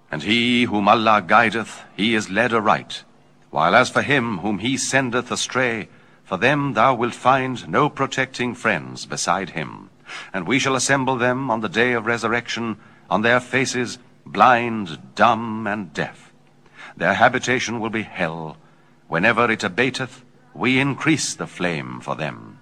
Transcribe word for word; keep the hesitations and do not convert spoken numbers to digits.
And he whom Allah guideth, he is led aright. While as for him whom he sendeth astray, for them thou wilt find no protecting friends beside him. And we shall assemble them on the day of resurrection, on their faces blind, dumb, and deaf. Their habitation will be hell. Whenever it abateth, we increase the flame for them.